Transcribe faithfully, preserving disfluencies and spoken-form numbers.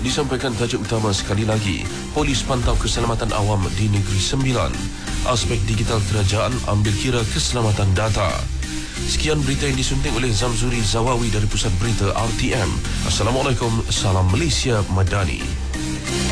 Disampaikan tajuk utama sekali lagi, polis pantau keselamatan awam di Negeri Sembilan. Aspek digital kerajaan ambil kira keselamatan data. Sekian berita yang disunting oleh Zamzuri Zawawi dari Pusat Berita R T M. Assalamualaikum, salam Malaysia Madani.